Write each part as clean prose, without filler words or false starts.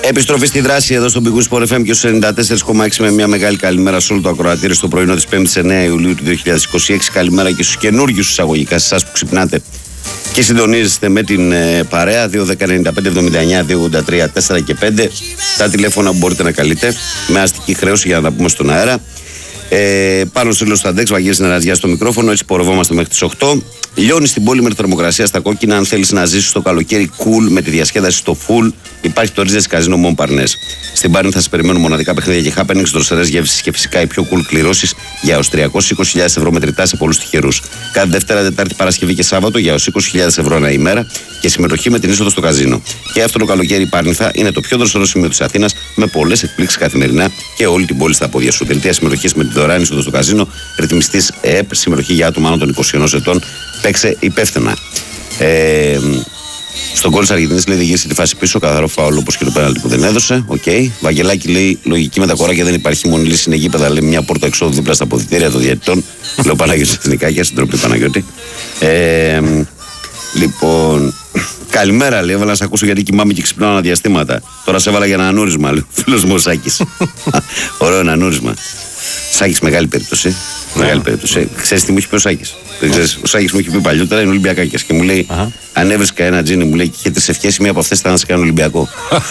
Επιστροφή στη δράση εδώ στον Big Sport FM και στους 94,6 με μια μεγάλη καλημέρα σε όλο το ακροατήριο στο πρωινό της 5ης 9 Ιουλίου του 2026. Καλημέρα και στους καινούργιους εισαγωγικά, σε εσάς που ξυπνάτε και συντονίζεστε με την παρέα. 2-10-95-79-283-4 και 5 τα τηλέφωνα που μπορείτε να καλείτε με αστική χρέωση για να τα πούμε στον αέρα. Πάνω στο Λος Σταντέξ, Βαγγέλης Νεραζιάς στο μικρόφωνο, έτσι πορευόμαστε μέχρι τις 8. Λιώνει στην πόλη με θερμοκρασία στα κόκκινα. Αν θέλεις να ζήσεις το καλοκαίρι cool με τη διασκέδαση στο full, υπάρχει το Ρίζες Καζίνο Μον Παρνές. Στην Πάρνη θα σας περιμένουν μοναδικά παιχνίδια και happenings, δροσερές γεύσεις και φυσικά οι πιο cool κληρώσεις για ως 320.000 ευρώ μετρητά σε πολλούς τυχερούς. Κάθε Δευτέρα, Τετάρτη, Παρασκευή και Σάββατο για ως 20.000 ευρώ ένα ημέρα και συμμετοχή με την είσοδο στο καζίνο. Και αυτό το καλοκαίρι η Πάρνηθα είναι το πιο δροσερό σημείο της Αθήνας με πολλές εκπλήξεις καθημερινά και όλη την πόλη στα πόδια σου. Δελτία συμμετοχής με την δωρεάν είσοδο στο καζίνο, ρυθμιστής ΕΕΠ, συμμετοχή για άτομα άνω των 21 ετών. Παίξε υπεύθυνα. Στον γκολ της Αργεντινής λέει: δεν γύρισε τη φάση πίσω. Καθαρό φάουλ όπως και το πέναλτι που δεν έδωσε. Οκ. Βαγγελάκη λέει: λογική με τα κοράκια δεν υπάρχει. Μόνη λύση είναι γήπεδα. Λέει μια πόρτα εξόδου δίπλα στα αποδυτήρια των διαιτητών. Λέω Παναγιώτη Εθνικάκια, συντροπή Παναγιώτη. Λοιπόν. Καλημέρα, λέει. Έβαλα να σε ακούσω γιατί κοιμάμαι και ξυπνάω αναδιαστήματα. Τώρα σε έβαλα για ένα ανούρισμα, λέει ο φίλος μου ο Σάκης. Ωραίο ένα ανούρισμα. Σάκης, μεγάλη περίπτωση. Μεγάλη περίπτωση. Ξέρεις τι μου έχει πει ο Σάκης? Ο Σάκης μου έχει πει παλιότερα, είναι Ολυμπιακάκιας και μου λέει: αν έβρισκα ένα τζίνι, μου λέει, και είχε 3 ευχές, μία από αυτές ήταν να σε κάνω Ολυμπιακό.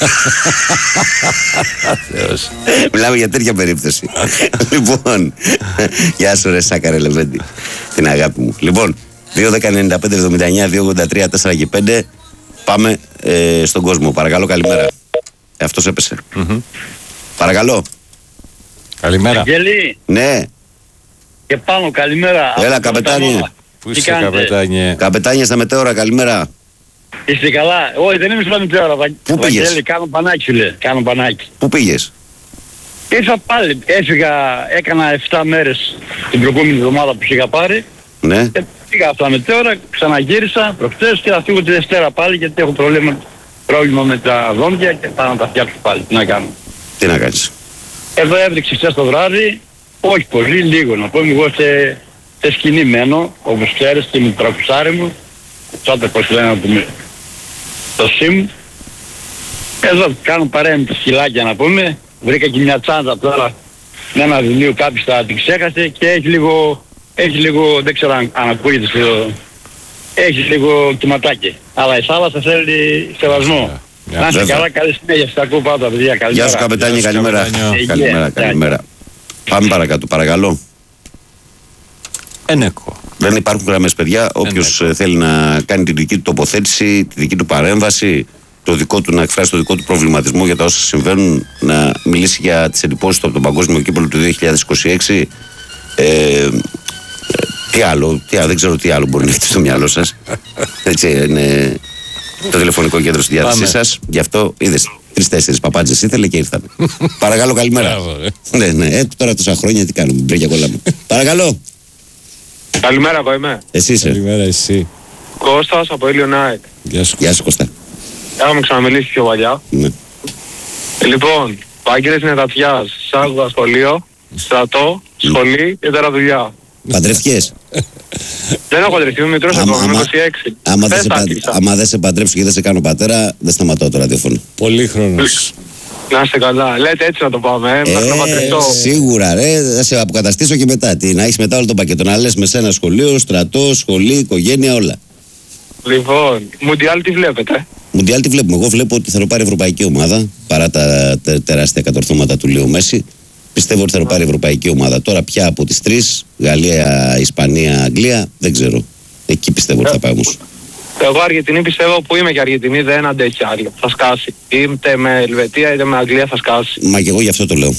Μιλάμε για τέτοια περίπτωση. Λοιπόν, γεια σου, ρε Σάκαρε Λεβέντη, την αγάπη μου. Λοιπόν, 2-10-95-79-283-4 και 5. Πάμε στον κόσμο. Παρακαλώ, καλημέρα. Αυτός έπεσε. Παρακαλώ. Καλημέρα. Αγγέλη. Ναι. Και πάνω, καλημέρα. Έλα, καπετάνιε. Πού είσαι, καπετάνιε? Καπετάνιε στα μετέωρα, καλημέρα. Είστε καλά? Όχι, δεν είμαι στα μετέωρα. Πού πήγες? Αγγέλη, κάνω πανάκι σου λέει. Κάνω πανάκι. Πού πήγες? Ήρθα πάλι. Έφυγα, έκανα 7 μέρες την προηγούμενη εβδομάδα που είχα πάρει. Ναι. Πήγα αυτά μετέωρα, ξαναγύρισα προχτές και θα φύγω τη Δευτέρα πάλι γιατί έχω πρόβλημα με τα δόντια και πάω να τα φτιάξω πάλι. Τι να κάνω? Τι να κάνεις? Εδώ έβριξε χθες το βράδυ, όχι πολύ, λίγο να πούμε. Εγώ σε σκηνή μένω, όπως ξέρεις, και με το τρακουσάρι μου, τότε πως λένε να πούμε, το ΣΥΜ. Εδώ κάνω παρέα με τα σκυλάκια να πούμε, βρήκα και μια τσάντα τώρα, με ένα βιβλίο κάποιος θα την ξέχασε και έχει λίγο, δεν ξέρω αν ακούγεται, έχει λίγο κυματάκι. Αλλά η θάλασσα θέλει σεβασμό. Να είστε καλά, καλή συνέχεια, σας ακούω πάντα παιδιά, καλημέρα. Γεια σου καπετάνιε, καλημέρα. Καλημέρα. Πάμε παρακάτω, παρακαλώ. Ενέκο. Δεν υπάρχουν γραμμές, παιδιά. Όποιος θέλει να κάνει τη δική του τοποθέτηση, τη δική του παρέμβαση, να εκφράσει το δικό του προβληματισμό για τα όσα συμβαίνουν, να μιλήσει για τις εντυπώσεις του από τον Παγκόσμιο Κύπελλο του 2026. Τι άλλο, δεν ξέρω τι άλλο μπορεί να έχετε στο μυαλό σας. Έτσι είναι το τηλεφωνικό κέντρο στη διάθεσή σας. Γι' αυτό είδες 3-4 παπάντζες ήθελε και ήρθαμε. Παρακαλώ, καλημέρα. Ναι, τώρα τόσα χρόνια τι κάνουμε, μπρέκια κολλάμε. Παρακαλώ. Καλημέρα, εγώ είμαι. Εσύ είσαι? Καλημέρα, εσύ. Κώστας από Ήλιον ΑΕΚ. Γεια σου Κώστα. Έχουμε ξαναμιλήσει πιο παλιά. Ναι. Λοιπόν, Βαγγέλης Νετατιάς, άκουγα σχολείο, στρατό, σχολή και τώρα δουλειά. Παντρευτιές? Δεν έχω παντρευτεί, είμαι μικρός ακόμα, είμαι 26. Άμα δεν σε παντρέψω και δεν σε κάνω πατέρα, δεν σταματάω το ραδιόφωνο. Πολύχρονος. Να είστε καλά. Λέτε έτσι να το πάμε, να παντρευτώ. Σίγουρα, ρε, θα σε αποκαταστήσω και μετά. Να έχεις μετά όλο το πακέτο. Να λες με σένα σχολείο, στρατό, σχολή, οικογένεια, όλα. Λοιπόν, Μουντιάλ τι βλέπετε? Μουντιάλ τι βλέπουμε? Εγώ βλέπω ότι θα το πάρει η ευρωπαϊκή ομάδα παρά τα τεράστια κατορθώματα του Λίου Μέση. Πιστεύω ότι θα το πάρει η ευρωπαϊκή ομάδα. Τώρα πια από τις 3, Γαλλία, Ισπανία, Αγγλία, δεν ξέρω. Εκεί πιστεύω ότι θα πάει όμως. Εγώ Αργεντινή πιστεύω που είμαι και Αργεντινή δεν αντέχει άλλο. Θα σκάσει. Είτε με Ελβετία είτε με Αγγλία θα σκάσει. Μα και εγώ γι' αυτό το λέω.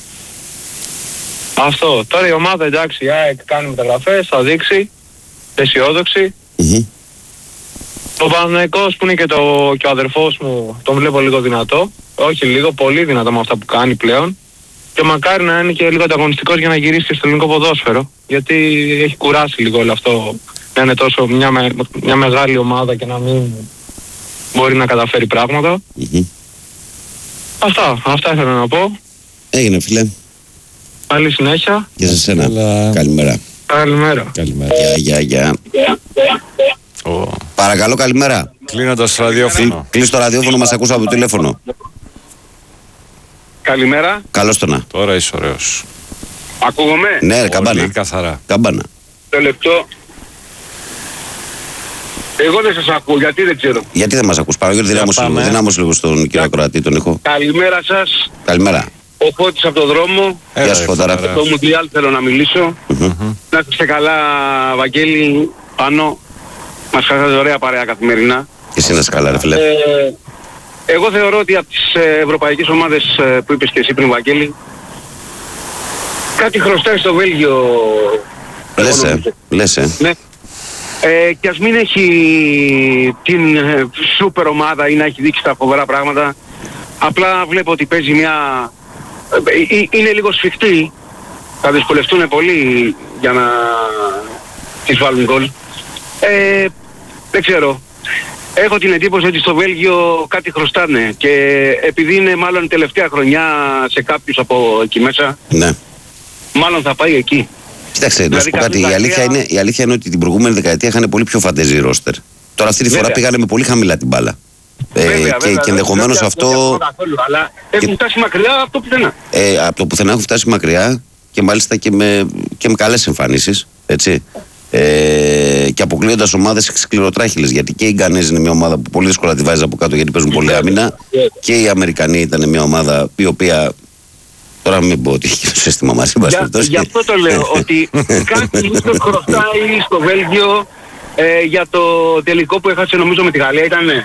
Αυτό. Τώρα η ομάδα εντάξει, η ΑΕΚ κάνει μεταγραφές, θα δείξει. Αισιόδοξη. Ο Παναθηναϊκός που είναι και ο αδερφός μου τον βλέπω λίγο δυνατό. Όχι λίγο, πολύ δυνατό με αυτά που κάνει πλέον. Και μακάρι να είναι και λίγο ανταγωνιστικός για να γυρίσει και στο ελληνικό ποδόσφαιρο. Γιατί έχει κουράσει λίγο όλο αυτό. Να είναι τόσο μια μεγάλη ομάδα και να μην μπορεί να καταφέρει πράγματα. Αυτά ήθελα να πω. Έγινε φίλε. Καλή συνέχεια. Και σε σένα. Καλημέρα. Καλημέρα. Γεια. Παρακαλώ, καλημέρα. Κλείνοντας το ραδιόφωνο. Κλείς το ραδιόφωνο, μας ακούς από το τηλέφωνο. καλημέρα. Καλώς το να. Τώρα είσαι ωραίος. Ακούγομαι. Ναι, καμπάνα. Πολύ καθαρά. Καμπάνα. Το λεπτό. Εγώ δεν σας ακούω, γιατί δεν ξέρω. Γιατί δεν μας ακούς, Παναγιώτη, πάμε. δυνάμωσε λίγο στον κύριο Ακροατή, τον ήχο. Καλημέρα σας. Καλημέρα. Ο Φώτης από το δρόμο. Γεια σου, Φωτάρα. Το Μουντιάλ θέλω να μιλήσω. Να είστε καλά, Βαγγέλη, πάνω. Μας χαράζετε ωραία παρέα καθημερινά. Και εσύ να είσαι καλά, ρε φίλε. Εγώ θεωρώ ότι από τις ευρωπαϊκές ομάδες που είπες και εσύ πριν, Βαγγέλη, κάτι χρωστάει στο Βέλγιο. Λες, Ναι. Και ας μην έχει την σούπερ ομάδα ή να έχει δείξει τα φοβερά πράγματα. Απλά βλέπω ότι παίζει μια... είναι λίγο σφιχτή. Θα δυσκολευτούν πολύ για να τις βάλουν γκολ. Δεν ξέρω. Έχω την εντύπωση ότι στο Βέλγιο κάτι χρωστάνε και επειδή είναι μάλλον τελευταία χρονιά σε κάποιους από εκεί μέσα, ναι. μάλλον θα πάει εκεί. Κοίταξε, να σου πω κάτι. Η αλήθεια είναι ότι την προηγούμενη δεκαετία είχαν πολύ πιο φαντεζή ρόστερ. Τώρα αυτή τη φορά πήγανε με πολύ χαμηλά την μπάλα. Και ενδεχομένως αυτό. Αλλά έχουν φτάσει μακριά από το πουθενά. Από το πουθενά έχουν φτάσει μακριά και μάλιστα και με καλές εμφανίσεις. Έτσι. Και αποκλείοντας ομάδες σκληροτράχυλες. Γιατί και οι Γκανέζοι είναι μια ομάδα που πολύ δύσκολα τη βάζει από κάτω γιατί παίζουν πολύ άμυνα. Και οι Αμερικανοί ήταν μια ομάδα η οποία. Τώρα μην πω ότι έχει το σύστημα μας. Γι' αυτό το λέω ότι κάτι ίσως χρωστάει στο Βέλγιο για το τελικό που έχασε νομίζω με τη Γαλλία, ήτανε.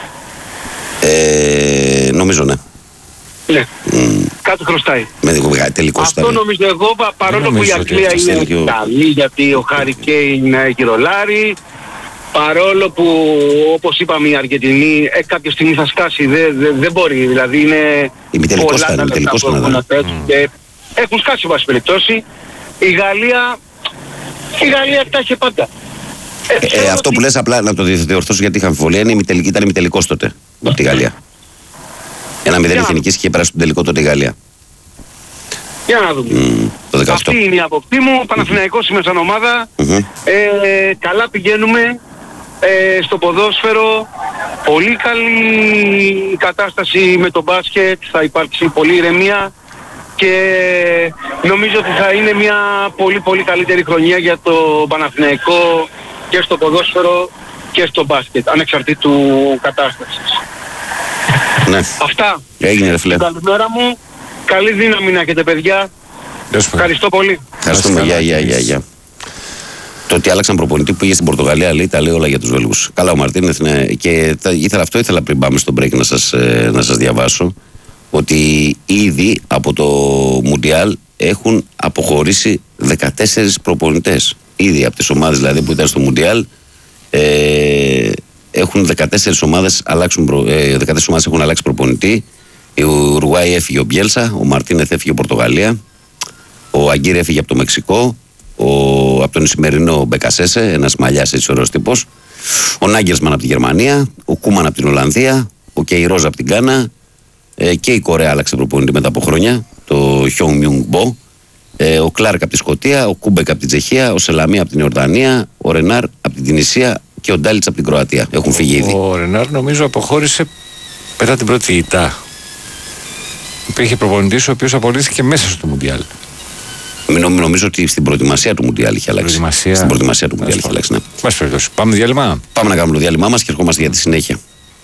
Νομίζω ναι. Ναι. Κάτι χρωστάει. Με τελικό αυτό νομίζω εγώ, παρόλο που η Αγγλία είναι καλή γιατί ο Χάρι Κέιν έχει ρολάρει, παρόλο που όπως είπαμε η Αργεντινή κάποια στιγμή θα σκάσει, δεν μπορεί, δηλαδή είναι πολλά τα λεπτά που έχουν να παίξουν και έχουν σκάσει σε βάση περιπτώσει. Η Γαλλία τα είχε πάντα. Αυτό που λες απλά να το διορθώσω γιατί είχα αμφιβολία είναι ήταν ημιτελικός τότε από τη Γαλλία. 1-0 είχε νικήσει και πέρασε στον τελικό τότε η Γαλλία. Για να δούμε. Αυτή είναι η άποψή μου. Παναθηναϊκός είμαι σαν ομάδα. Καλά πηγαίνουμε στο ποδόσφαιρο. Πολύ καλή κατάσταση με το μπάσκετ. Θα υπάρξει πολύ ηρεμία. Και νομίζω ότι θα είναι μια πολύ πολύ καλύτερη χρονιά για το Παναθηναϊκό και στο ποδόσφαιρο και στο μπάσκετ. Ανεξαρτήτου κατάστασης. Ναι. Αυτά. Έγινε ρε φίλε. Καλημέρα μου. Καλή δύναμη να έχετε παιδιά. Ευχαριστώ πολύ. Ευχαριστούμε. Γεια. Το ότι άλλαξαν προπονητή που πήγε στην Πορτογαλία λέει, τα λέει όλα για τους Βέλγους. Καλά ο Μαρτίνεθ και ήθελα πριν πάμε στο break να σας διαβάσω ότι ήδη από το Μουντιάλ έχουν αποχωρήσει 14 προπονητές. Ήδη από τις ομάδες δηλαδή που ήταν στο Μουντιάλ έχουν 14 ομάδες έχουν αλλάξει προπονητή. Η Ουρουάη έφυγε ο Μπιέλσα, ο Μαρτίνεθ έφυγε από Πορτογαλία, ο Αγκύρ έφυγε από το Μεξικό, από τον Ισημερινό Μπεκασέσε, ένας μαλλιάς έτσι ωραίος τύπος, ο Νάγκελσμαν από τη Γερμανία, ο Κούμαν από την Ολλανδία, ο Κεϊρόζ από την Γκάνα και η Κορέα άλλαξε προπονητή μετά από χρόνια, το Χιόγκ Μιούγκ Μπο, ο Κλάρκ από τη Σκωτία, ο Κούμπεκ από την Τσεχία, ο Σελαμί από την Ιορδανία, ο Ρενάρ από την Τινησία και ο Ντάλιτς από την Κροατία. Έχουν φύγει ήδη. Ο Ρενάρ νομίζω αποχώρησε μετά την πρώτη ηττά. Υπήρχε προπονητής ο οποίος απολύθηκε μέσα στο Μουντιάλ. Νομίζω ότι στην προετοιμασία του Μουντιάλ είχε αλλάξει. Στην προετοιμασία του Μουντιάλ είχε αλλάξει, ναι. Μας περιπτώσει. Πάμε διάλειμμα. Πάμε να κάνουμε το διάλειμμά μας και ερχόμαστε για τη συνέχεια.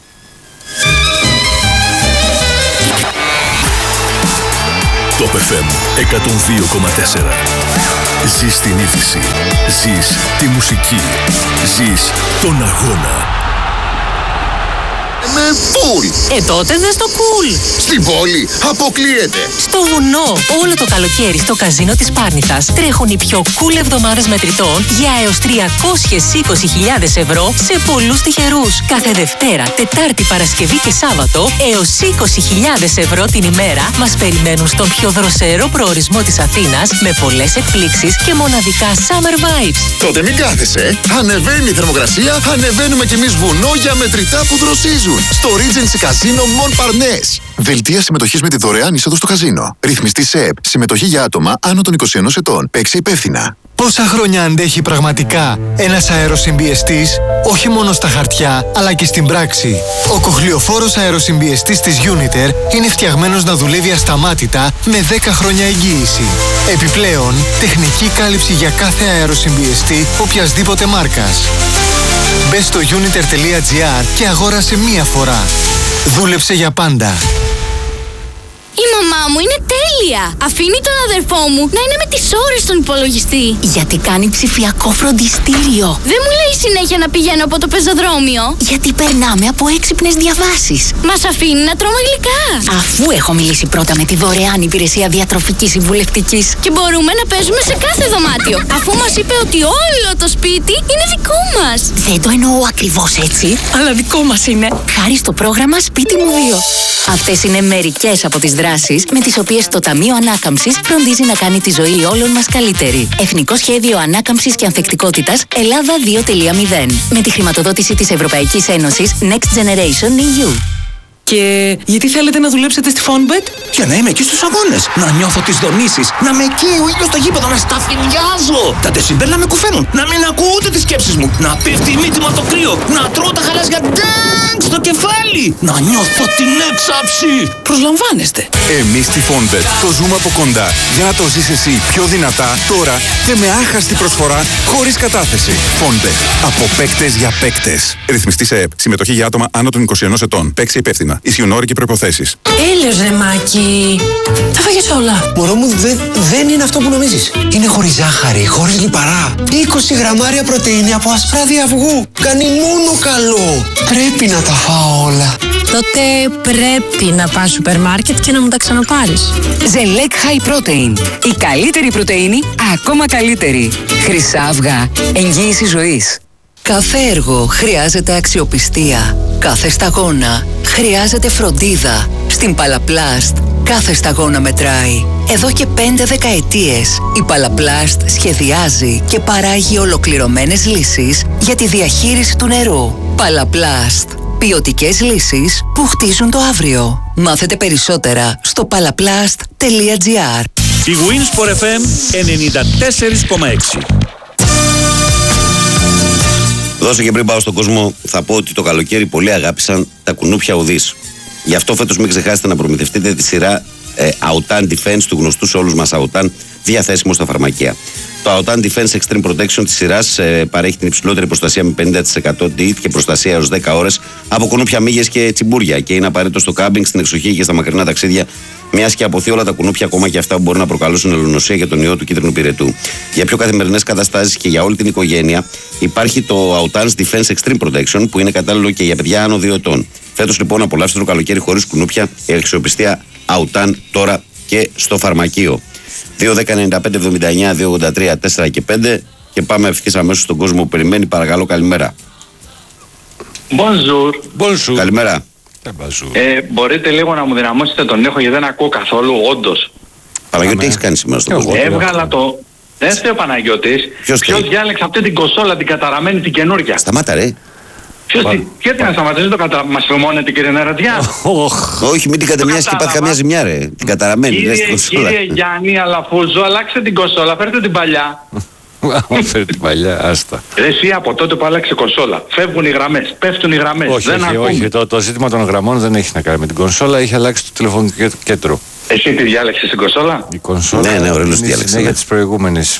Top FM 102,4. Ζεις την είδηση. Ζεις τη μουσική. Ζεις τον αγώνα. Με φουλ! Τότε δες το cool! Στην πόλη αποκλείεται! Στο βουνό, όλο το καλοκαίρι στο καζίνο της Πάρνηθας τρέχουν οι πιο cool εβδομάδες μετρητών για έως 320.000 ευρώ σε πολλούς τυχερούς. Κάθε Δευτέρα, Τετάρτη, Παρασκευή και Σάββατο έως 20.000 ευρώ την ημέρα μας περιμένουν στον πιο δροσερό προορισμό της Αθήνας με πολλές εκπλήξεις και μοναδικά summer vibes. Τότε μην κάθεσαι! Ανεβαίνει η θερμοκρασία, ανεβαίνουμε κι εμείς βουνό για μετρητά που δροσίζουν! June στο Regency Casino Montparnasse. Δελτία συμμετοχής με τη δωρεάν είσοδο στο καζίνο. Ρυθμιστή σε ΕΠ. Συμμετοχή για άτομα άνω των 21 ετών. Παίξε υπεύθυνα. Πόσα χρόνια αντέχει πραγματικά ένας αεροσυμπιεστής, όχι μόνο στα χαρτιά, αλλά και στην πράξη. Ο κοχλιοφόρος αεροσυμπιεστής της Uniter είναι φτιαγμένος να δουλεύει ασταμάτητα με 10 χρόνια εγγύηση. Επιπλέον, τεχνική κάλυψη για κάθε αεροσυμπιεστή οποιασδήποτε μάρκας. Μπες στο uniter.gr και αγόρασε μία φορά. Δούλεψε για πάντα. Η μαμά μου είναι τέλεια! Αφήνει τον αδερφό μου να είναι με τις ώρες στον υπολογιστή. Γιατί κάνει ψηφιακό φροντιστήριο. Δεν μου λέει συνέχεια να πηγαίνω από το πεζοδρόμιο. Γιατί περνάμε από έξυπνες διαβάσεις. Μας αφήνει να τρώμε γλυκά. Αφού έχω μιλήσει πρώτα με τη δωρεάν υπηρεσία διατροφικής συμβουλευτικής. Και μπορούμε να παίζουμε σε κάθε δωμάτιο. Αφού μας είπε ότι όλο το σπίτι είναι δικό μας. Δεν το εννοώ ακριβώς έτσι, αλλά δικό μας είναι. Χάρη στο πρόγραμμα Σπίτι μου 2. Αυτές είναι μερικές από τις δράσεις με τις οποίες το Ταμείο Ανάκαμψης φροντίζει να κάνει τη ζωή όλων μας καλύτερη. Εθνικό Σχέδιο Ανάκαμψης και Ανθεκτικότητας Ελλάδα 2.0. Με τη χρηματοδότηση της Ευρωπαϊκής Ένωσης Next Generation EU. Και γιατί θέλετε να δουλέψετε στη Fonbet? Για να είμαι εκεί στους αγώνες, να νιώθω τις δονήσεις, να με καίει ο ήλιος στο γήπεδο, να σταφυλιάζω. Τα τεσιμπέλα με κουφαίνουν, να μην ακούω ούτε τις σκέψεις μου, να πέφτει η μύτη μου από το κρύο, να τρώω τα χαλάζια ντάγκ στο κεφάλι, να νιώθω την έξαψη. Προσλαμβάνεστε. Εμείς στη Fonbet το ζούμε από κοντά για να το ζεις εσύ πιο δυνατά τώρα και με άχαστη προσφορά χωρίς κατάθεση. Fonbet. Από παίκτες για παίκτες. Ρυθμιστή σε ΕΠ. Συμμετοχή για άτομα άνω των 21 ετών. Παίξε υπεύθυνα. Ισχύουν όροι και προϋποθέσεις. Έλεος ρε Μάκη. Τα φάγες όλα. Μωρό μου, δεν είναι αυτό που νομίζεις. Είναι χωρίς ζάχαρη, χωρίς λιπαρά. 20 γραμμάρια πρωτεΐνη από ασπράδι αυγού. Κάνει μόνο καλό. Πρέπει να τα φάω όλα. Τότε πρέπει να πας σούπερ μάρκετ και να μου τα ξαναπάρεις. Ζελέκ High Protein. Η καλύτερη πρωτεΐνη, ακόμα καλύτερη. Χρυσά αυγά. Εγγύηση ζωής. Κάθε έργο χρειάζεται αξιοπιστία. Κάθε σταγόνα χρειάζεται φροντίδα. Στην Παλαπλάστ κάθε σταγόνα μετράει. Εδώ και 5 δεκαετίες η Παλαπλάστ σχεδιάζει και παράγει ολοκληρωμένες λύσεις για τη διαχείριση του νερού. Παλαπλάστ. Ποιοτικές λύσεις που χτίζουν το αύριο. Μάθετε περισσότερα στο palaplast.gr. Η Winsport FM 94,6. Δώσε και πριν πάω στον κόσμο, θα πω ότι το καλοκαίρι πολλοί αγάπησαν τα κουνούπια ουδής. Γι' αυτό φέτος μην ξεχάσετε να προμηθευτείτε τη σειρά Autan Defense του γνωστού σε όλους μας Autan, διαθέσιμο στα φαρμακεία. Το Autan Defense Extreme Protection της σειράς παρέχει την υψηλότερη προστασία με 50% DEET και προστασία έως 10 ώρες από κουνούπια, μύγες και τσιμπούρια και είναι απαραίτητο στο κάμπινγκ, στην εξοχή και στα μακρινά ταξίδια, μιας και αποθεί όλα τα κουνούπια, ακόμα και αυτά που μπορούν να προκαλούσουν ελονοσία για τον ιό του κίτρινου πυρετού. Για πιο καθημερινές καταστάσεις και για όλη την οικογένεια υπάρχει το Autan's Defense Extreme Protection που είναι κατάλληλο και για παιδιά άνω 2 ετών. Φέτος λοιπόν απολαύστε το καλοκαίρι χωρίς κουνούπια, η αξιοπιστία Autan τώρα και στο φαρμακείο. 2-10-95-79-283-4 και 5 και πάμε ευθύς αμέσως στον κόσμο που περιμένει. Παρακαλώ, καλημέρα. Bonjour. Καλημέρα. Μπορείτε λίγο να μου δυναμώσετε τον ήχο γιατί δεν ακούω καθόλου, όντως. Παναγιώτη, τι έχεις κάνει σήμερα στον κόσμο? Έβγαλα το... Δεν φταίει ο Παναγιώτης. Ποιος διάλεξε αυτή την κονσόλα, την καταραμένη, την καινούργια? Σταμάτα ρε. Γιατί να σταματήσει το μας φημώνετε κύριε Νερατζιά? Όχι, μην την κατεμιάσεις και πάθει καμιά ζημιά ρε. Την καταραμένη. Κύριε Γιάννη Αλαφούζο, αλλάξτε την κονσόλα, φέρτε την παλιά. Φέρτε την παλιά, άστα. Εσύ από τότε που άλλαξε κονσόλα, φεύγουν οι γραμμές, πέφτουν οι γραμμές. Όχι, το ζήτημα των γραμμών δεν έχει να κάνει με την κονσόλα, έχει αλλάξει το τηλεφωνικό κέντρο. Εσύ τη διάλεξες την κονσόλα? Η κονσόλα ναι, ο Ρέλος τη διάλεξε. Είναι για τις προηγούμενες.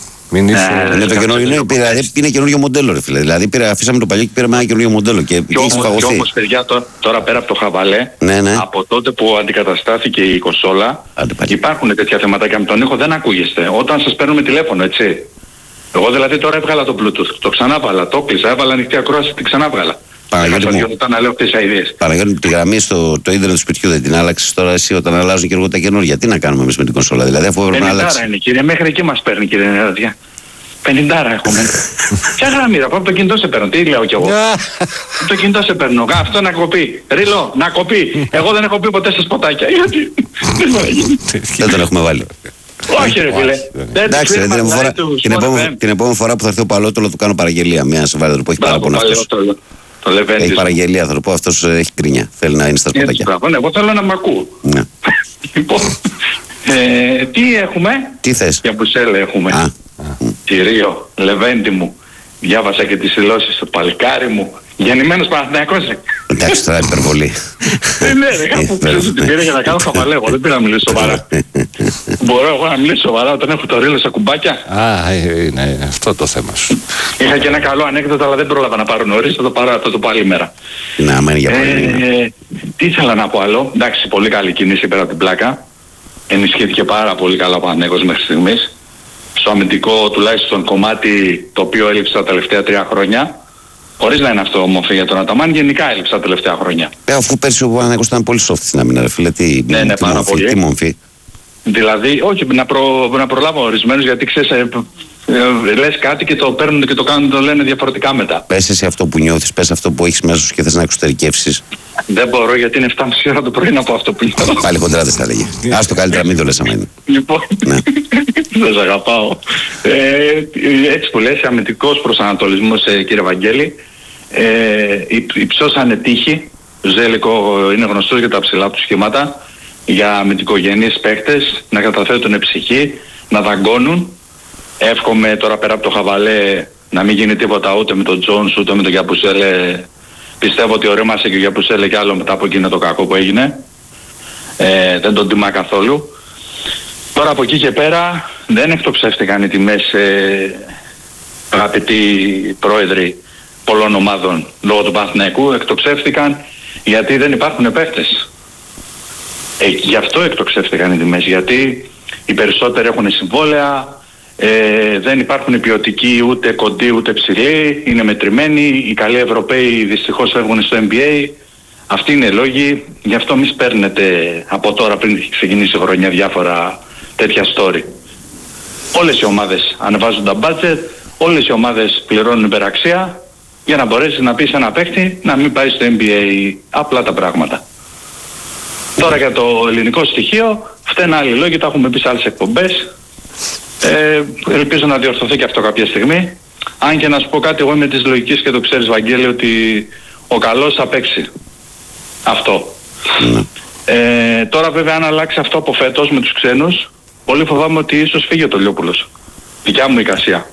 Είναι καινούριο μοντέλο, ρε φίλε. Δηλαδή αφήσαμε το παλιό και πήραμε ένα καινούριο μοντέλο. Και όμως, παιδιά, τώρα πέρα από το χαβαλέ, από τότε που αντικαταστάθηκε η κονσόλα, υπάρχουν τέτοια θεματάκια με τον ήχο, δεν ακούγεστε. Όταν σας παίρνουμε τηλέφωνο, έτσι. Εγώ δηλαδή τώρα έβγαλα το Bluetooth, το ξανάβαλα, το κλείσα, έβαλα ανοιχτή ακρόαση, την ξανάβγαλα. Παναγιώτη, τη γραμμή στο ίντερνετ του σπιτιού δεν την άλλαξες τώρα εσύ όταν αλλάζουν και εγώ τα καινούργια? Τι να κάνουμε εμείς με την κονσόλα, δηλαδή αφού έπρεπε να αλλάξει? 50 είναι κύριε, μέχρι εκεί μας παίρνει κύριε Νερατζιά. 50 έχουμε. Ποια γραμμή, από το κινητό σε παίρνω, τι λέω κι εγώ? Το κινητό σε παίρνω, αυτό να κοπεί. Ρίλο, να κοπεί. Εγώ δεν έχω πει ποτέ σε σποτάκια. Γιατί? Δεν τον έχουμε βάλει. Όχι ρε φίλε. Εντάξει, την επόμενη φορά που θα έρθει ο Παλότολο του κάνω παραγγελία. Μια σοβαρή που έχει πάρα πολλά αυτός. Το Λεβέντη. Έχει παραγγελία, θα το πω, αυτός έχει κρίνια. Θέλει να είναι στα σποτάκια. Ναι, εγώ θέλω να μ' ακούω. Ναι. Λοιπόν, τι έχουμε? Τι θες? Για Μπουσέλε έχουμε. Κυρίω, Λεβέντη μου. Διάβασα και τις δηλώσεις του παλικάρι μου. Γεννημένος Παναθηναϊκός. Εντάξει, τώρα υπερβολή. Ναι, ρε, κάπου ξέρεις ότι πήρε για να κάνω χαβαλέ. Δεν πήρα να μιλήσω σοβαρά. Μπορώ εγώ να μιλήσω σοβαρά όταν έχω το ρίλο στα κουμπάκια? Είναι αυτό το θέμα σου. Είχα και ένα καλό ανέκδοτο, αλλά δεν πρόλαβα να πάρω νωρίς. Θα το πω άλλη μέρα. Να, μένει για πολύ. Τι ήθελα να πω άλλο? Εντάξει, πολύ καλή κίνηση πέρα από την πλάκα. Ενισχύθηκε πάρα πολύ καλά ο Παναθηναϊκός μέχρι στιγμής. Στο αμυντικό τουλάχιστον κομμάτι το οποίο έλειψε τα τελευταία 3 χρόνια. Χωρίς να είναι αυτό όμορφο για τον Αταμάν, γενικά έλειψε τα τελευταία χρόνια. Αφού πέρσι ο Παναθηναϊκός ήταν πολύ soft στην άμυνα, ρε φίλε. Ναι, πάρα πολύ. Τι μομφή. Δηλαδή, όχι, να προλάβω ορισμένους, γιατί ξέρεις, λες κάτι και το παίρνουν και το κάνουν, το λένε διαφορετικά μετά. Πες εσύ αυτό που νιώθεις, πες αυτό που έχεις μέσα σου και θες να εξωτερικεύσεις. Δεν μπορώ, γιατί είναι 7.30 ώρα το πρωί να πω αυτό που νιώθω. Πάλι κοντρά δεν θα λέγε. Ας το καλύτερα μην το λες άμα είναι. Λοιπόν, δεν σε αγαπάω. Έτσι που λες, αμυντικός προσανατολισμός, κύριε Βαγγέλη, υψώσανε τύχη. Ο Ζέλικο είναι γνωστός για τα ψηλά του σχήματα, για αμυντικογενείς παίχτες, να καταθέτουν ψυχή, να δαγκώνουν. Εύχομαι τώρα πέρα από το χαβαλέ να μην γίνει τίποτα ούτε με τον Τζόνς ούτε με τον Γιαπουσέλε. Πιστεύω ότι ορίμασε και ο Γιαπουσέλε κι άλλο μετά από εκείνο το κακό που έγινε. Δεν τον τιμά καθόλου. Τώρα από εκεί και πέρα δεν εκτοξεύτηκαν οι τιμές, αγαπητοί πρόεδροι πολλών ομάδων λόγω του Παναθηναϊκού. Εκτοξεύτηκαν γιατί δεν υπάρχουν παίχτες. Γι' αυτό εκτοξεύτηκαν οι τιμές, γιατί οι περισσότεροι έχουν συμβόλαια, δεν υπάρχουν ποιοτικοί ούτε κοντοί ούτε ψηλοί, είναι μετρημένοι, οι καλοί Ευρωπαίοι δυστυχώς φεύγουν στο NBA. Αυτοί είναι οι λόγοι, γι' αυτό μη παίρνετε από τώρα πριν ξεκινήσει η χρονιά διάφορα τέτοια story. Όλες οι ομάδες ανεβάζουν τα budget, όλες οι ομάδες πληρώνουν υπεραξία για να μπορέσεις να πεις ένα παίχτη να μην πάει στο NBA. Απλά τα πράγματα. Τώρα για το ελληνικό στοιχείο, φταίνουν άλλοι λόγοι, τα έχουμε πει σε άλλες εκπομπές. Ελπίζω να διορθωθεί και αυτό κάποια στιγμή. Αν και να σου πω κάτι, εγώ είμαι της λογικής και το ξέρεις, Βαγγέλη, ότι ο καλός θα παίξει. Αυτό. Τώρα βέβαια αν αλλάξει αυτό από φέτος με τους ξένους, πολύ φοβάμαι ότι ίσως φύγει ο Τολιόπουλος. Δικιά μου εικασία.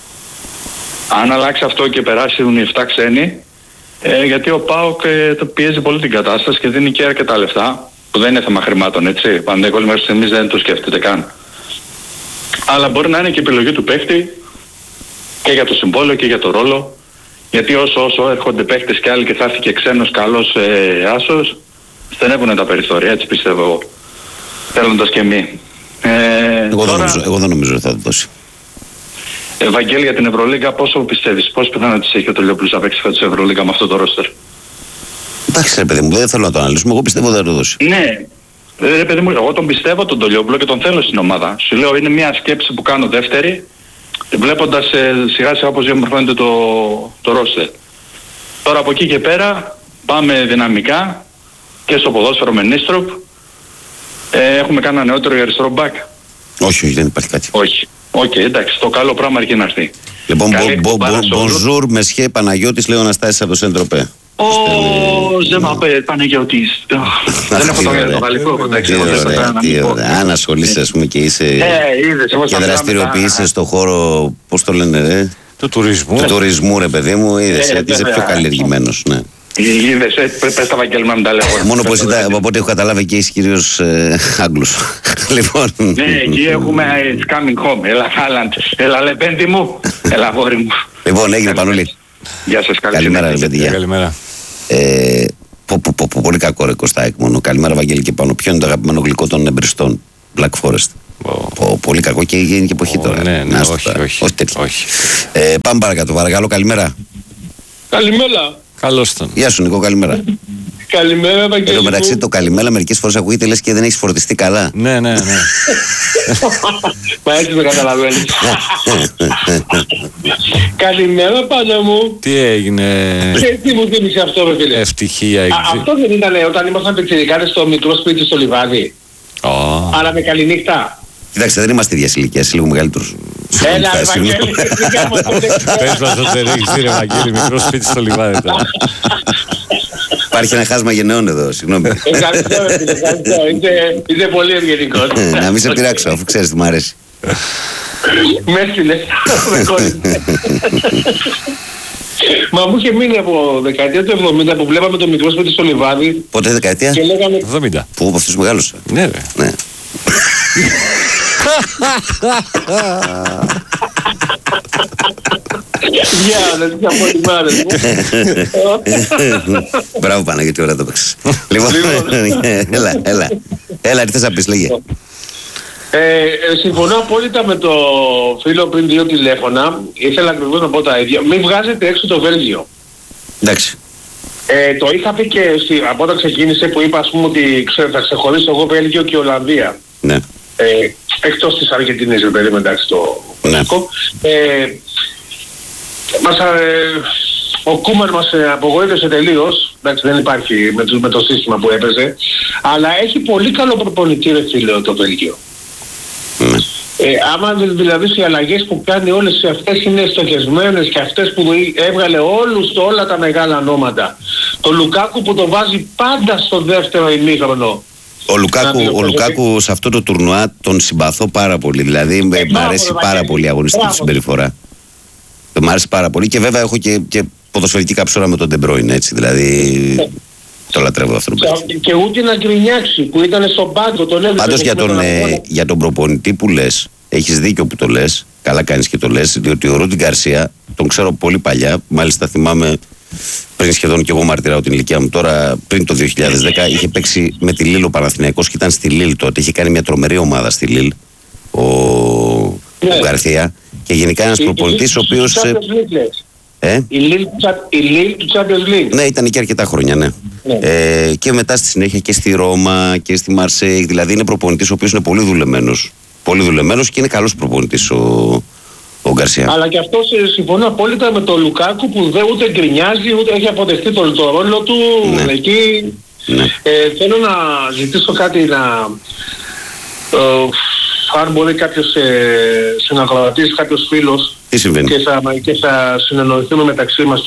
Αν αλλάξει αυτό και περάσουν οι 7 ξένοι, γιατί ο ΠΑΟΚ πιέζει πολύ την κατάσταση και δίνει και αρκετά λεφτά, που δεν είναι θέμα χρημάτων, έτσι. Παναθηναϊκός μέχρι στιγμής δεν το σκέφτεται καν. Αλλά μπορεί να είναι και επιλογή του παίχτη και για το συμβόλαιο και για το ρόλο. Γιατί όσο έρχονται παίχτες και άλλοι και θα έρθει και ξένος καλός άσος, στενεύουν τα περιθώρια, έτσι πιστεύω εγώ. Θέλοντας και μη. Εγώ δεν νομίζω ότι θα το δώσει. Ευαγγέλη, για την Ευρωλίγκα πόσο πιστεύεις, πώς πιθανότητες έχει ο Τολιόπουλος να παίξει φέτος Ευρωλίγκα με αυτό το ρόστερ? Εντάξει ρε παιδί μου, δεν θέλω να το αναλύσουμε, εγώ πιστεύω ότι θα το δώσει. Ναι. Ρε παιδί μου, εγώ τον πιστεύω τον Τολιόπουλο και τον θέλω στην ομάδα. Σου λέω, είναι μια σκέψη που κάνω δεύτερη, βλέποντας σιγά σιγά όπως διαμορφώνεται το ρόστερ. Τώρα από εκεί και πέρα πάμε δυναμικά και στο ποδόσφαιρο με Νίστροπ. Έχουμε κάνει ένα νεότερο για αριστερό μπακ. Όχι, δεν υπάρχει κάτι. Όχι. Οκ, εντάξει, το καλό πράγμα αρκεί να έρθει. Λοιπόν, bonjour, Μεσχέ Παναγιώτης, λέω Αναστάσης από το Σέντροπε. Ζεμαπέ, Παναγιώτης. Δεν έχω το γαλλικό κοντάξι. Τι ωραία, αν ασχολείσαι ας πούμε και είσαι και δραστηριοποιείσαι στο χώρο, πώς το λένε ρε, του τουρισμού. Του τουρισμού ρε παιδί μου, είδες, είσαι πιο καλλιεργημένος, ναι. Είδες, πες τα Βαγγέλμα μην τα λέω. Μόνο πως από ό,τι έχω καταλάβει και είσαι κυρίως Άγγλους. Λοιπόν. Ναι, εκεί έχουμε it's coming home. Έλα Χάλαντ, έλα Λεπέντη μου, έλα γόρι μου. Λοιπόν, έγινε Πανούλη. Γεια σας, καλημέρα ρε παιδιά. Καλημέρα. Πολύ κακό ρε Κωστάκη μόνο. Καλημέρα Βαγγέλη και πάνω. Ποιο είναι το αγαπημένο γλυκό των εμπριστών? Black Forest. Πολύ κακό και είναι και εποχή τώρα. Ναι, όχι. Πάμε παρακάτω, παρακαλώ, καλημέρα. Καλημέρα. Καλώς τον. Γεια σου Νικό, καλημέρα. Καλημέρα, Βαγγέλη. Εν τω μεταξύ το καλημέρα μερικές φορές ακούγεται λες και δεν έχεις φορτιστεί καλά. Ναι. Μα έτσι το καταλαβαίνεις. Καλημέρα πάνω μου. Τι έγινε? Τι μου θύμισε αυτό ρε φίλε? Ευτυχία. Αυτό δεν ήταν όταν ήμασταν πιτσιρικάδες στο μικρό σπίτι στο Λιβάδι? Άρα με καληνύχτα. Κοιτάξτε, δεν είμαστε ίδια ηλικία, είσαι λίγο μεγαλύτερο. Έλα, Ευαγγέλη. Πες μας ότι δεν έχεις δει, Ευαγγέλη, μικρό σπίτι στο λιβάδι τώρα. Υπάρχει ένα χάσμα γενναιών εδώ, συγγνώμη. Ευχαριστώ. Είσαι πολύ ευγενικός. Να μην σε πειράξω, αφού ξέρεις τι μου αρέσει. Με έστειλες. Μα μου είχε μείνει από δεκαετία του 70 που βλέπαμε το μικρό σπίτι στο λιβάδι. Πότε δεκαετία? Και λέγαμε... 70. Πού, από αυτούς μεγάλωσα. Ναι, ρε. Ναι. Διάλε, τι από τις μάρες μου. Μπράβο Παναγιώτη, ωραία το παίξες. Λοιπόν, έλα, τι θες να πεις, λέγε. Συμφωνώ απόλυτα με το φίλο πριν 2 τηλέφωνα. Ήθελα ακριβώς να πω τα ίδια. Μην βγάζετε έξω το Βέλγιο. Εντάξει. Το είχα πει και από όταν ξεκίνησε που είπα, ας πούμε, ότι θα ξεχωρίσω εγώ Βέλγιο και Ολλανδία. Ναι. Εκτός της Αργεντινής, παιδί μου, εντάξει, το μουσικό. Ο Κούμαν μας απογοήτευσε τελείως. Εντάξει, δεν υπάρχει με το σύστημα που έπαιζε. Αλλά έχει πολύ καλό προπονητή, ρε φίλε, το Βέλγιο. Άμα δηλαδή οι αλλαγές που κάνει όλες αυτές είναι στοχεσμένες και αυτές που έβγαλε όλα τα μεγάλα ονόματα. Το Λουκάκου που το βάζει πάντα στο δεύτερο ημίχρονο. Ο Λουκάκου σε αυτό το τουρνουά τον συμπαθώ πάρα πολύ. Δηλαδή μου αρέσει πάρα πολύ η αγωνιστική του συμπεριφορά. Μ' άρεσε πάρα πολύ και βέβαια έχω και ποδοσφαιρική καψούρα με τον Ντεμπρόιν, έτσι. Δηλαδή το λατρεύω αυτό. Και ούτε να γκρινιάξει που ήταν στον πάγκο, τον έβλεπε. Πάντως για τον προπονητή που λες, έχεις δίκιο που το λες, καλά κάνεις και το λες, διότι ο Ρούντι Γκαρσία τον ξέρω πολύ παλιά, μάλιστα θυμάμαι πριν σχεδόν και εγώ μαρτυράω την ηλικία μου τώρα, πριν το 2010 είχε παίξει με τη Λίλ ο Παναθηναϊκός και ήταν στη Λίλ τότε, είχε κάνει μια τρομερή ομάδα στη Λίλ ο Γκαρσία και γενικά ένας προπονητής ο οποίος... Η Λίλ του Champions League. Ναι, ήταν και αρκετά χρόνια, ναι. Και μετά στη συνέχεια και στη Ρώμα και στη Μαρσέη. Δηλαδή είναι προπονητής ο οποίος είναι πολύ δουλεμένος. Πολύ δουλεμένος και είναι καλός προπονητής ο Γκαρσία. Αλλά και αυτό συμφωνώ απόλυτα με τον Λουκάκου που δεν ούτε γκρινιάζει ούτε έχει αποδεχτεί το ρόλο του εκεί. Ναι. Θέλω να ζητήσω κάτι αν μπορεί κάποιος συνακροατής, κάποιος φίλος και θα συνεννοηθούμε μεταξύ μας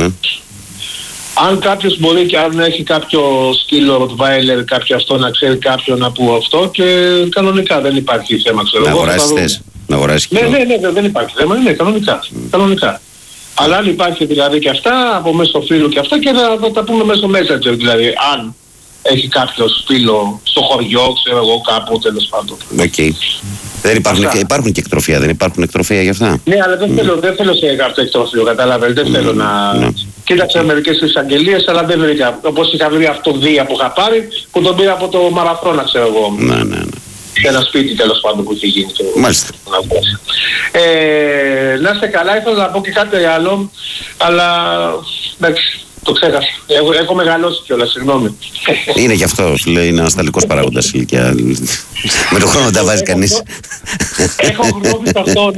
αν κάποιος μπορεί και αν έχει κάποιο σκύλο Ροτβάιλερ, κάποιο αυτό να ξέρει κάποιον από αυτό και κανονικά δεν υπάρχει θέμα, ξέρω. Να αγοράσεις θες, να αγοράσεις ναι, δεν υπάρχει θέμα, είναι κανονικά. Αλλά αν υπάρχει δηλαδή και αυτά, από μέσω φίλου και αυτά και θα τα πούμε μέσω Messenger δηλαδή, αν έχει κάποιος φίλο στο χωριό, ξέρω εγώ κάπου τέλος πάντων. Okay. Υπάρχουν και εκτροφία, δεν υπάρχουν εκτροφία για αυτά. Ναι, αλλά δεν θέλω σε κάποιο εκτροφείο, καταλαβαίνετε, δεν θέλω να... Κοίταξα μερικές εισαγγελίες, αλλά δεν βρήκα. Όπως είχα βρει αυτό Δία που είχα πάρει, που τον πήρα από το Μαραθώνα, ξέρω εγώ. Ναι. Σε ένα σπίτι τέλος πάντων που είχε γίνει. Μάλιστα. Να είστε καλά, ήθελα να πω και κάτι άλλο, αλλά εντάξει. Το ξέχασα. Έχω μεγαλώσει κιόλας, συγγνώμη. Είναι γι' αυτό, σου λέει, είναι ανασταλτικός παράγοντας ηλικία. Με τον χρόνο τα βάζει κανείς. Έχω γνώμη σε αυτόν.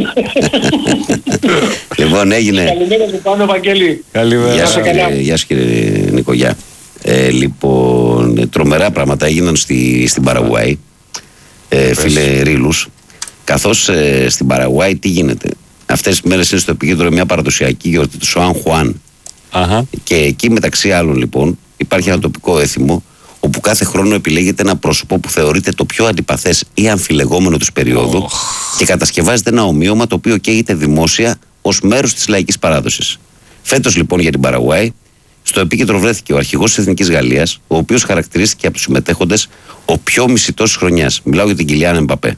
Λοιπόν, έγινε. Καλημέρα σου πάνω, Βαγγέλη. Καλημέρα. Γεια σου κύριε Νίκο, γεια. Λοιπόν, τρομερά πράγματα έγιναν στην Παραγουάη. Φίλε Ρίλους. Καθώς στην Παραγουάη τι γίνεται. Αυτές τις μέρες είναι στο επίκεντρο μια παραδοσιακή γιορτή του Σουάν Χουάν. Και εκεί μεταξύ άλλων λοιπόν υπάρχει ένα τοπικό έθιμο όπου κάθε χρόνο επιλέγεται ένα πρόσωπο που θεωρείται το πιο αντιπαθές ή αμφιλεγόμενο της περίοδου και κατασκευάζεται ένα ομοίωμα το οποίο καίγεται δημόσια ως μέρος της λαϊκής παράδοσης. Φέτος λοιπόν για την Παραγουάη στο επίκεντρο βρέθηκε ο αρχηγός της Εθνικής Γαλλίας, ο οποίος χαρακτηρίστηκε από τους συμμετέχοντες ο πιο μισητός της χρονιάς. Μιλάω για την Κιλιάν Εμπαπέ.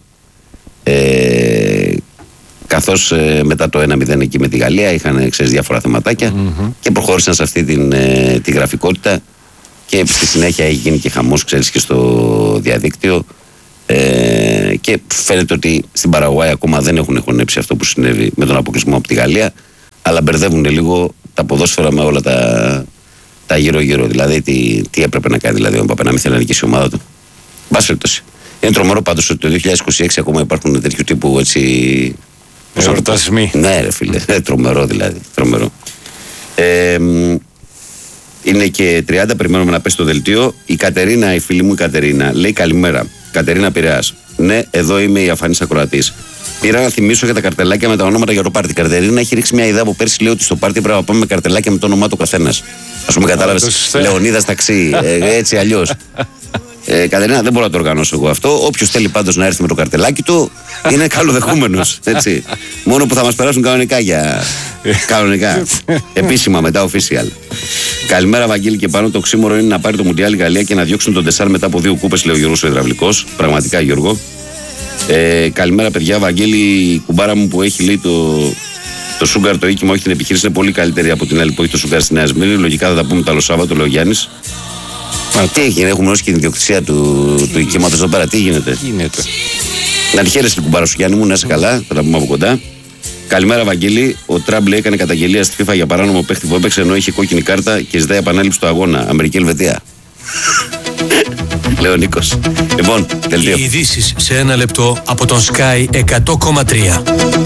Καθώς μετά το 1-0 εκεί με τη Γαλλία είχαν διάφορα θεματάκια και προχώρησαν σε αυτή τη γραφικότητα και στη συνέχεια έχει γίνει και χαμός, ξέρεις, και στο διαδίκτυο και φαίνεται ότι στην Παραγουάη ακόμα δεν έχουν χωνέψει αυτό που συνέβη με τον αποκλεισμό από τη Γαλλία, αλλά μπερδεύουν λίγο τα ποδόσφαιρα με όλα τα γύρω-γύρω. Δηλαδή τι έπρεπε να κάνει δηλαδή, ο Μπαπέ, να μην θέλει να νικήσει η ομάδα του. Μπας περιπτώσει. Είναι τρομερό πάντως ότι το 2026 ακόμα υπάρχουν τέτοιου τύπου έτσι. Εορτασμοί. Ναι, ρε φίλε. Τρομερό δηλαδή. Τρομερό. Είναι και 30, περιμένουμε να πέσει το δελτίο. Η Κατερίνα, η φίλη μου η Κατερίνα, λέει καλημέρα. Κατερίνα Πειραιάς. Ναι, εδώ είμαι η αφανής ακροατής. Πήρα να θυμίσω για τα καρτελάκια με τα ονόματα για το πάρτι. Καρτερίνα έχει ρίξει μια ιδέα από πέρσι. Λέει ότι στο πάρτι πρέπει να πάμε με καρτελάκια με το όνομά του καθένας. Ας πούμε, κατάλαβες. Λεωνίδας ταξί. Έτσι αλλιώς. Κατερίνα, δεν μπορώ να το οργανώσω εγώ αυτό. Όποιος θέλει πάντως να έρθει με το καρτελάκι του είναι καλοδεχούμενος. Έτσι. Μόνο που θα μας περάσουν κανονικά κανονικά. Επίσημα μετά official. Καλημέρα, Βαγγέλη, και πάνω. Το ξύμορο είναι να πάρει το Μουντιάλ η Γαλλία και να διώξουν τον Τεσάρ μετά από 2 κούπες, λέει ο Γιώργος ο Υδραυλικός. Πραγματικά, Γιώργο. Καλημέρα, παιδιά. Βαγγέλη, η κουμπάρα μου που έχει, λέει, το Σούγκαρ, το οίκημα, όχι την επιχείρηση, είναι πολύ καλύτερη από την άλλη που έχει το Σούγκαρ στη Νέα Σμύρνη. Λογικά θα τα πούμε το άλλο Σάββατο, λέει ο Γιάννης. Τι έγινε, έχουμε όσο και την ιδιοκτησία του οικήματος εδώ πέρα, τι γίνεται. Να τη χαίρεσαι την κουμπάρα σου, Γιάννη μου, να είσαι καλά, θα τα πούμε από κοντά. Καλημέρα, Βαγγέλη. Ο Τραμπ έκανε καταγγελία στη FIFA για παράνομο παίχτη που έπαιξε ενώ είχε κόκκινη κάρτα και ζητάει επανάληψη του αγώνα. Αμερική-Ελβετία. Λέω Νίκος. Λοιπόν, δελτίο. Οι ειδήσεις σε 1 λεπτό από τον Sky 100,3.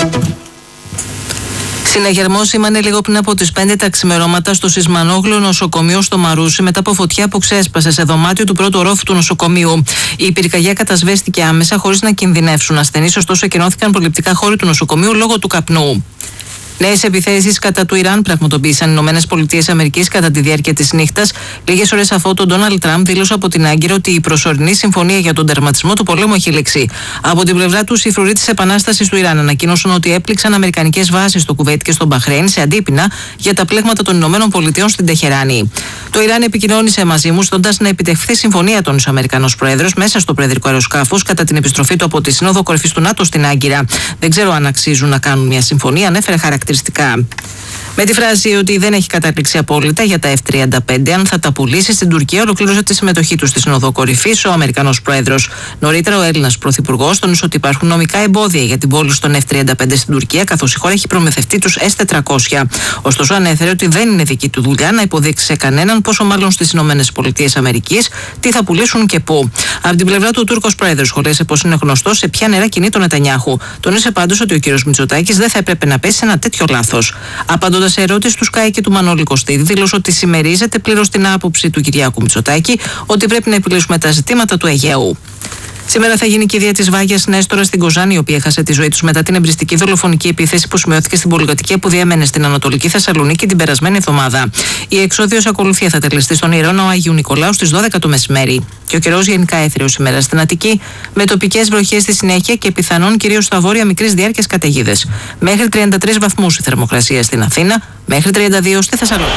Συναγερμός σήμανε λίγο πριν από τις 5 τα ξημερώματα στο Σισμανόγλου νοσοκομείο στο Μαρούσι μετά από φωτιά που ξέσπασε σε δωμάτιο του πρώτου ορόφου του νοσοκομείου. Η πυρκαγιά κατασβέστηκε άμεσα χωρίς να κινδυνεύσουν ασθενείς, ωστόσο ακυρώνθηκαν προληπτικά χώροι του νοσοκομείου λόγω του καπνού. Νέες επιθέσεις κατά του Ιράν πραγματοποίησαν οι ΗΠΑ κατά τη διάρκεια της νύχτας, λίγες ώρες αφού τον Ντόναλντ Τραμπ δήλωσε από την Άγκυρα ότι η προσωρινή συμφωνία για τον τερματισμό του πολέμου έχει λήξει. Από την πλευρά του, οι φρουροί της Επανάστασης του Ιράν ανακοίνωσαν ότι έπληξαν αμερικανικές βάσεις στο Κουβέιτ και στο Μπαχρέιν σε αντίπεινα για τα πλέγματα των ΗΠΑ στην Τεχεράνη. Το Ιράν επικοινώνησε μαζί μου, ζητώντας να επιτευχθεί συμφωνία των Αμερικανός Πρόεδρος μέσα στο προεδρικό αεροσκάφος κατά την επιστροφή του από τη Σύνοδο Κορυφής του ΝΑΤΟ στην Άγκυρα. Δεν ξέρω αν αξίζουν να κάνουν μια συμφωνία, ανέφερε χαρακτηριστικά. Με τη φράση ότι δεν έχει κατάληξει απόλυτα για τα F-35, αν θα τα πουλήσει στην Τουρκία, ολοκλήρωσε τη συμμετοχή του στη Σύνοδο Κορυφής ο Αμερικανός Πρόεδρος. Νωρίτερα, ο Έλληνας Πρωθυπουργός τόνισε ότι υπάρχουν νομικά εμπόδια για την πώληση των F-35 στην Τουρκία, καθώς η χώρα έχει προμηθευτεί τους S-400. Ωστόσο, ανέφερε ότι δεν είναι δική του δουλειά να υποδείξει σε κανέναν, πόσο μάλλον στις ΗΠΑ, τι θα πουλήσουν και πού. Από την πλευρά του, ο Τούρκος Πρόεδρος σχολίασε πως είναι γνωστό σε ποια νερά κινεί τον Νετανιάχου. Τόνισε πάντως ότι ο κ. Μητσοτάκης δεν θα έπρεπε να πέσει σε ένα τέτοιο λάθος. Απαντώντας σε ερώτηση του Σκάι και του Μανώλη Κωστίδη, δήλωσε ότι συμμερίζεται πλήρως την άποψη του Κυριάκου Μητσοτάκη ότι πρέπει να επιλύσουμε τα ζητήματα του Αιγαίου. Σήμερα θα γίνει η κηδεία της Βάγιας Νέστορα στην Κοζάνη, η οποία έχασε τη ζωή του μετά την εμπριστική δολοφονική επίθεση που σημειώθηκε στην πολυκατοικία που διέμενε στην Ανατολική Θεσσαλονίκη την περασμένη εβδομάδα. Η εξόδιος ακολουθία θα τελεστεί στον Ιερό Ναό Αγίου Νικολάου στις 12 το μεσημέρι. Και ο καιρός γενικά έθριος σήμερα στην Αττική, με τοπικές βροχές στη συνέχεια και πιθανόν κυρίως στα βόρεια μικρής διάρκειας καταιγίδες. Μέχρι 33 βαθμούς η θερμοκρασία στην Αθήνα, μέχρι 32 στη Θεσσαλονίκη.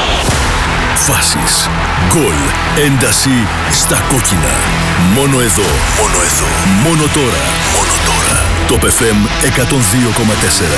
Φάσεις, γκολ, ένταση στα κόκκινα. Μόνο εδώ, μόνο τώρα. Το FM 102,4.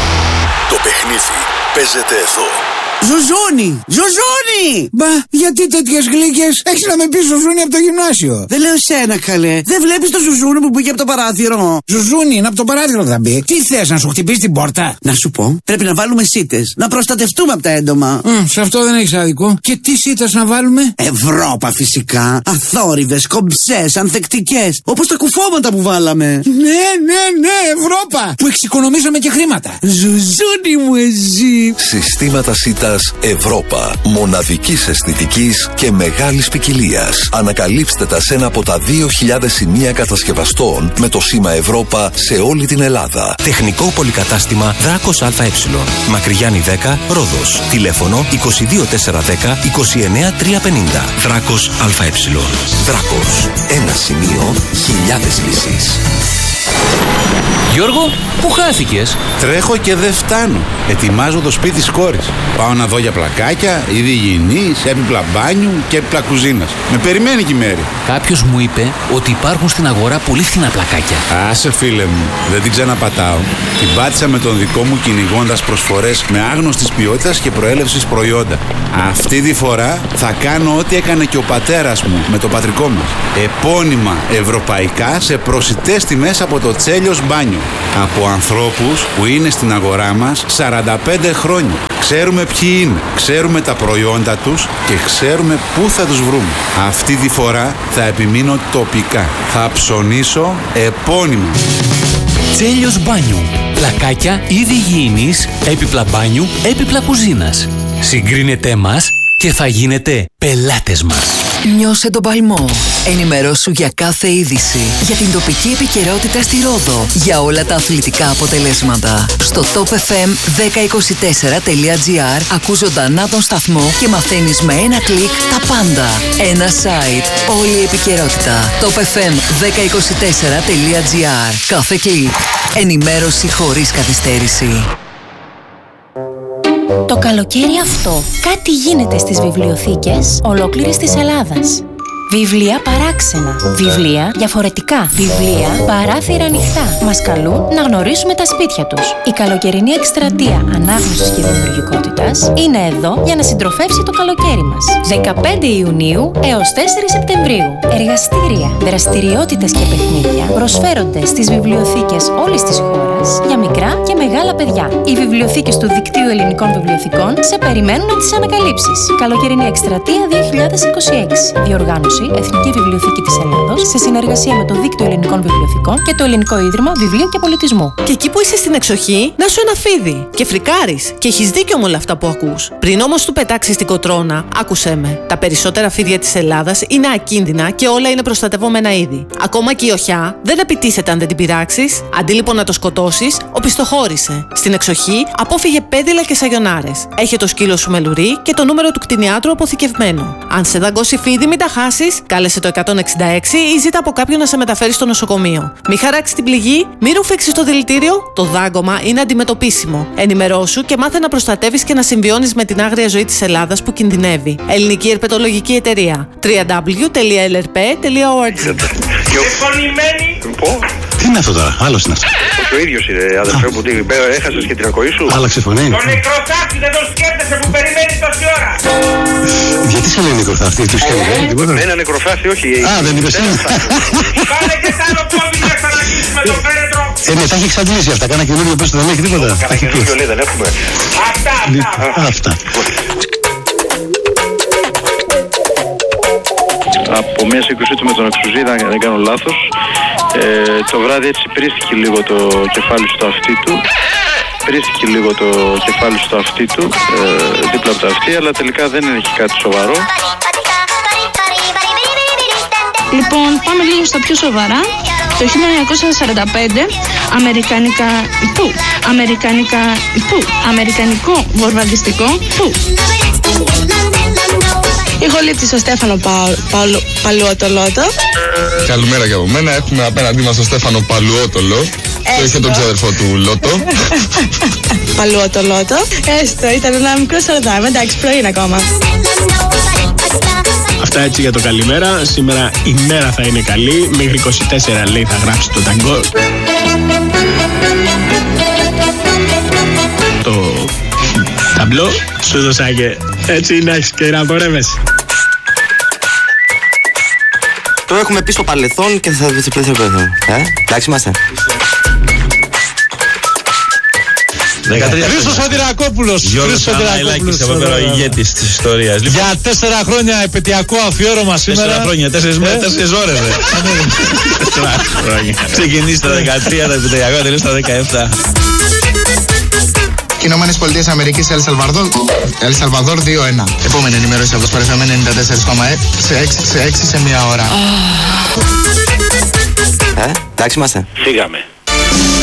Το παιχνίδι παίζεται εδώ. Ζουζούνι! Ζουζούνι! Μπα, γιατί τέτοιες γλύκες? Έχεις να με πεις Ζουζούνι από το γυμνάσιο. Δεν λέω εσένα, καλέ. Δεν βλέπεις το Ζουζούνι που μπήκε από το παράθυρο? Ζουζούνι, είναι από το παράθυρο θα μπει. Τι θες, να σου χτυπήσει την πόρτα? Να σου πω, πρέπει να βάλουμε σίτες. Να προστατευτούμε από τα έντομα. Σε αυτό δεν έχεις άδικο. Και τι σίτες να βάλουμε? Ευρώπα φυσικά. Αθόρυβες, κομψές, ανθεκτικές. Όπως τα κουφώματα που βάλαμε. Ναι, Ευρώπα. Που εξοικονομήσαμε και χρήματα. Ζουζούνι μου εσύ. Συστήματα σίτα Ευρώπα. Μοναδικής αισθητικής και μεγάλης ποικιλίας. Ανακαλύψτε τα σε ένα από τα 2.000 σημεία κατασκευαστών με το σήμα Ευρώπα σε όλη την Ελλάδα. Τεχνικό πολυκατάστημα Δράκος ΑΕ. Μακριγιάννη 10, Ρόδος. Τηλέφωνο 22410 29350. Δράκος ΑΕ. Δράκος. Ένα σημείο, χιλιάδες λύσεις. Γιώργο, πού χάθηκες? Τρέχω και δεν φτάνω. Ετοιμάζω το σπίτι της κόρης. Πάω να δω για πλακάκια, είδη υγιεινής, έπιπλα μπάνιου και έπιπλα κουζίνας. Με περιμένει και η Μέρη. Κάποιος μου είπε ότι υπάρχουν στην αγορά πολύ φθηνά πλακάκια. Άσε φίλε μου, δεν την ξαναπατάω. Την πάτησα με τον δικό μου κυνηγώντας προσφορές με άγνωστης ποιότητας και προέλευσης προϊόντα. Αυτή τη φορά θα κάνω ό,τι έκανε και ο πατέρας μου με το πατρικό μας. Επώνυμα ευρωπαϊκά σε προσιτές τιμές από το Τσέλιος Μπάνιο. Από ανθρώπους που είναι στην αγορά μας 45 χρόνια. Ξέρουμε ποιοι είναι, ξέρουμε τα προϊόντα τους και ξέρουμε πού θα τους βρούμε. Αυτή τη φορά θα επιμείνω τοπικά. Θα ψωνίσω επώνυμα. Τσέλιος Μπάνιου. Πλακάκια είδη υγιεινής, έπιπλα μπάνιου, έπιπλα κουζίνας. Συγκρίνετε μας και θα γίνετε πελάτες μας. Νιώσε τον παλμό. Ενημερώσου για κάθε είδηση, για την τοπική επικαιρότητα στη Ρόδο, για όλα τα αθλητικά αποτελέσματα. Στο topfm1024.gr ακούς ζωντανά τον σταθμό και μαθαίνεις με ένα κλικ τα πάντα. Ένα site, όλη η επικαιρότητα. topfm1024.gr. Κάθε κλικ. Ενημέρωση χωρίς καθυστέρηση. Το καλοκαίρι αυτό κάτι γίνεται στις βιβλιοθήκες ολόκληρης της Ελλάδας. Βιβλία παράξενα, βιβλία διαφορετικά, βιβλία παράθυρα ανοιχτά. Μας καλούν να γνωρίσουμε τα σπίτια τους. Η καλοκαιρινή εκστρατεία ανάγνωσης και δημιουργικότητας είναι εδώ για να συντροφεύσει το καλοκαίρι μας. 15 Ιουνίου έως 4 Σεπτεμβρίου. Εργαστήρια, δραστηριότητες και παιχνίδια προσφέρονται στις βιβλιοθήκες όλης της χώρας για μικρά και μεγάλα παιδιά. Οι βιβλιοθήκες του Δικτύου Ελληνικών Βιβλιοθηκών σε περιμένουν να τις ανακαλύψεις. Καλοκαιρινή εκστρατεία 2026. Διοργάνωση Εθνική Βιβλιοθήκη της Ελλάδος σε συνεργασία με το Δίκτυο Ελληνικών Βιβλιοθηκών και το Ελληνικό Ίδρυμα Βιβλίου και Πολιτισμού. Και εκεί που είσαι στην εξοχή, να σου ένα φίδι και φρικάρεις. Και έχεις δίκιο με όλα αυτά που ακούς. Πριν όμως του πετάξεις την κοτρώνα, άκουσέ με. Τα περισσότερα φίδια της Ελλάδας είναι ακίνδυνα και όλα είναι προστατευόμενα είδη. Ακόμα και η οχιά δεν επιτίθεται αν δεν την πειράξεις. Αντί λοιπόν να το σκοτώσεις, οπισθοχώρησε. Στην εξοχή, απόφυγε πέδιλα και σαγιονάρες. Έχει το σκύλο σου με λουρί και το νούμερο του κτηνιάτρου αποθηκευμένο. Αν σε δαγκώσει φίδι, μην τα χάσεις. Κάλεσε το 166 ή ζήτα από κάποιον να σε μεταφέρει στο νοσοκομείο. Μη χαράξει την πληγή, μη ρουφήξεις το δηλητήριο. Το δάγκωμα είναι αντιμετωπίσιμο. Ενημερώσου και μάθε να προστατεύεις και να συμβιώνεις με την άγρια ζωή της Ελλάδας που κινδυνεύει. Ελληνική Ερπετολογική Εταιρεία. www.lrp.org. Τι είναι αυτό τώρα, άλλος είναι αυτό. Ο ίδιος είναι, αδερφέ μου, τι έχασες και την ακοή σου. Άλλαξε φωνή. Τον νεκροτάφτη δεν τον σκέφτεσαι που περιμένει τόση ώρα. Γιατί σε λέει νεκροτάφτη, του σκέφτεσαι τίποτα. Ένα νεκροφάστη, όχι. Α, δεν είπες ένα. Πάνε και τ' άλλο κόμπι να ξαναρχίσουμε το φέρετρο. Ναι, τα έχει εξαντλήσει αυτά, κάνα καινούριο πες δεν έχει τίποτα. Κάνα καινούριο λέει δεν έχουμε. Αυτά. Από μια σύγκρουσή του με τον Εξουζίδα, αν δεν κάνω λάθος, το βράδυ έτσι πρίστηκε λίγο το κεφάλι στο αυτί του. Δίπλα από το αυτί, αλλά τελικά δεν έχει κάτι σοβαρό. Λοιπόν, πάμε λίγο στα πιο σοβαρά. Το 1945, αμερικανικό βορβαδιστικό ηχολήπτης ο Στέφανο Παλουότολότο. Καλημέρα και από μένα. Έχουμε απέναντί μας τον Στέφανο Παλουότολο. Το είχε τον ξαδερφό του Λότο. Παλουότολότο. Έστω, ήταν ένα μικρό σαρδάμ. Εντάξει, πρωί είναι ακόμα. Αυτά έτσι για το καλημέρα. Σήμερα η μέρα θα είναι καλή. Μέχρι 24 λέει θα γράψει το ταγκό. Το ταμπλό σου δώσα και έτσι να έχεις και να απορρεύεσαι. Το έχουμε πει στο παρελθόν και θα δείτε πλέον. Εντάξει είμαστε. Χρήστος Σωτηρακόπουλος. Γιώργος Αναηλάκης από πέρα, ο ηγέτης της ιστορίας. Για 4 χρόνια επαιτειακό αφιέρωμα σήμερα. 4 χρόνια, 4 μέρες, 4 ώρες. 4 χρόνια. Ξεκινήσει τα 13, τα επαιτειακό, τελείωσε τα 17. Ηνωμένες Πολιτείες Αμερικής, Ελ Σαλβαδόρ 2-1. Επόμενη ενημέρωση από το Sport FM 94,6 σε μία ώρα. Εντάξει είμαστε. Φύγαμε.